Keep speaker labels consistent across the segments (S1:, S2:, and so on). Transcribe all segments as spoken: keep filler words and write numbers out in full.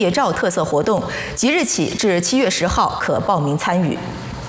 S1: 夜照特色活动，即日起至七月十号可报名参与。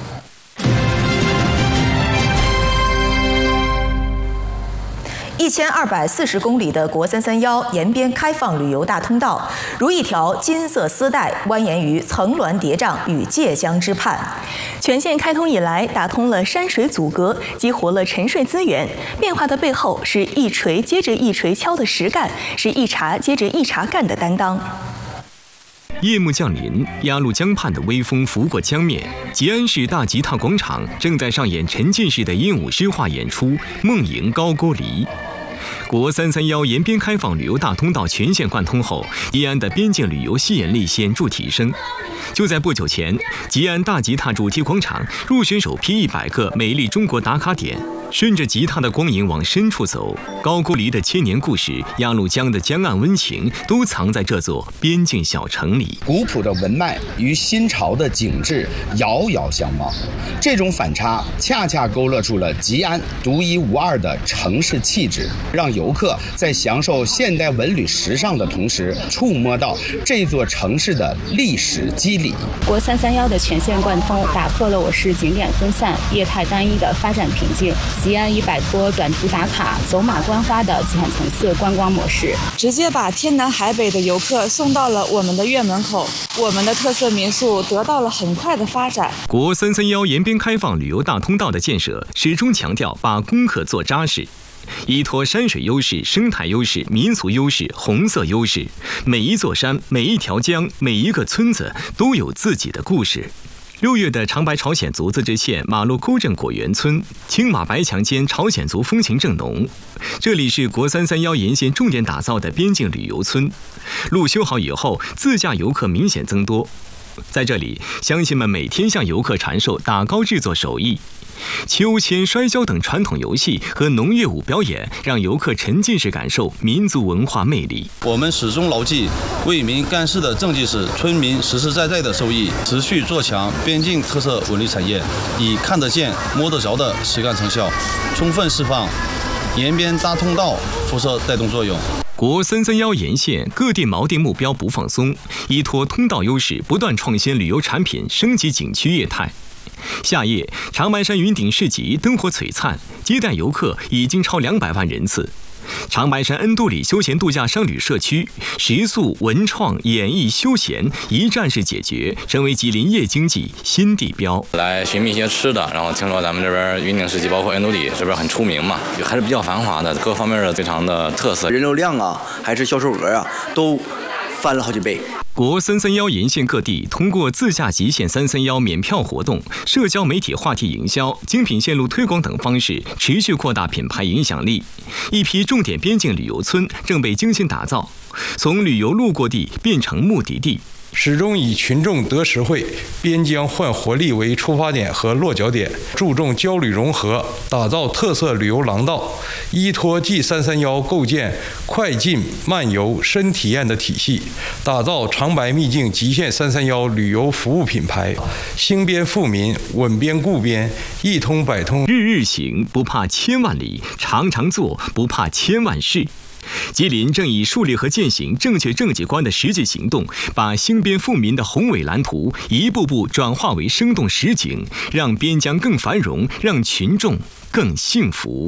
S1: 一千二百四十公里的国三三幺沿边开放旅游大通道，如一条金色丝带，蜿蜒于层峦叠嶂与界江之畔。全线开通以来，打通了山水阻隔，激活了沉睡资源。变化的背后，是一锤接着一锤敲的实干，是一茬接着一茬干的担当。
S2: 夜幕降临，鸭绿江畔的微风拂过江面，吉安市大吉他广场正在上演沉浸式的鹦鹉诗画演出《梦萦高句丽》。国三三幺沿边开放旅游大通道全线贯通后，吉安的边境旅游吸引力显著提升。就在不久前，吉安大吉他主题广场入选首批一百个美丽中国打卡点。顺着吉他的光影往深处走，高句丽的千年故事、鸭绿江的江岸温情，都藏在这座边境小城里。
S3: 古朴的文脉与新潮的景致遥遥相望，这种反差恰恰勾勒出了吉安独一无二的城市气质，让游客在享受现代文旅时尚的同时，触摸到这座城市的历史肌理。
S4: 国三三幺的全线贯通，打破了我市景点分散、业态单一的发展瓶颈。吉安已摆脱短途打卡、走马观花的浅层次观光模式，
S5: 直接把天南海北的游客送到了我们的院门口，我们的特色民宿得到了很快的发展。
S2: 国三三幺沿边开放旅游大通道的建设，始终强调把功课做扎实，依托山水优势、生态优势、民俗优势、红色优势，每一座山、每一条江、每一个村子都有自己的故事。六月的长白朝鲜族自治县马路沟镇果园村，青马白墙间朝鲜族风情正浓。这里是国三三幺沿线重点打造的边境旅游村，路修好以后，自驾游客明显增多。在这里，乡亲们每天向游客传授打糕制作手艺。秋千、摔跤等传统游戏和农乐舞表演，让游客沉浸式感受民族文化魅力。
S6: 我们始终牢记为民干事的政绩是村民实实在在的收益，持续做强边境特色文旅产业，以看得见、摸得着的实干成效，充分释放沿边大通道辐射带动作用。
S2: 国三三幺沿线各地锚定目标不放松，依托通道优势，不断创新旅游产品，升级景区业态。夏夜，长白山云顶市集灯火璀璨，接待游客已经超两百万人次。长白山恩都里休闲度假商旅社区，食宿、文创、演艺、休闲一站式解决，成为吉林夜经济新地标。
S7: 来寻觅一些吃的，然后听说咱们这边云顶市集，包括恩都里这边很出名嘛，还是比较繁华的，各方面的非常的特色，
S8: 人流量啊，还是销售额啊，都翻了好几倍。
S2: 国三三幺沿线各地通过自驾极限三三幺免票活动、社交媒体话题营销、精品线路推广等方式，持续扩大品牌影响力。一批重点边境旅游村正被精心打造，从旅游路过地变成目的地。
S9: 始终以群众得实惠、边疆焕活力为出发点和落脚点，注重交旅融合，打造特色旅游廊道，依托 G 三三幺构建快进慢游深体验的体系，打造长白秘境极限三三幺旅游服务品牌，兴边富民，稳边固边，一通百通。
S2: 日日行，不怕千万里；常常做，不怕千万事。吉林正以树立和践行正确政绩观的实际行动，把兴边富民的宏伟蓝图一步步转化为生动实景，让边疆更繁荣，让群众更幸福。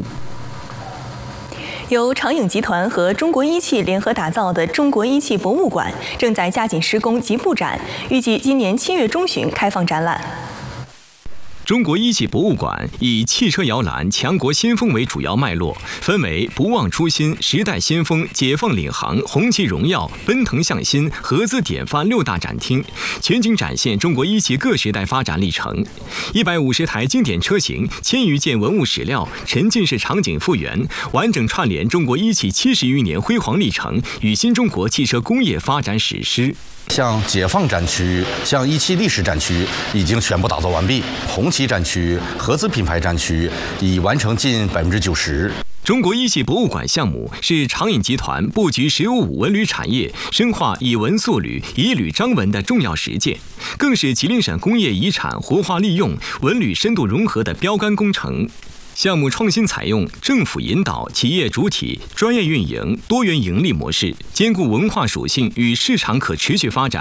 S1: 由长影集团和中国一汽联合打造的中国一汽博物馆正在加紧施工及布展，预计今年七月中旬开放展览。
S2: 中国一汽博物馆以汽车摇篮、强国先锋为主要脉络，分为不忘初心、时代先锋、解放领航、红旗荣耀、奔腾向新、合资典范六大展厅，全景展现中国一汽各时代发展历程。一百五十台经典车型，千余件文物史料，沉浸式场景复原，完整串联中国一汽七十余年辉煌历程与新中国汽车工业发展史诗。
S10: 像解放展区、像一汽历史展区已经全部打造完毕，红旗展区、合资品牌展区已完成近百分之九十。
S2: 中国一汽博物馆项目是长影集团布局“十五五”文旅产业、深化以文塑旅、以旅彰文的重要实践，更是吉林省工业遗产活化利用、文旅深度融合的标杆工程。项目创新采用政府引导、企业主体、专业运营、多元盈利模式，兼顾文化属性与市场可持续发展。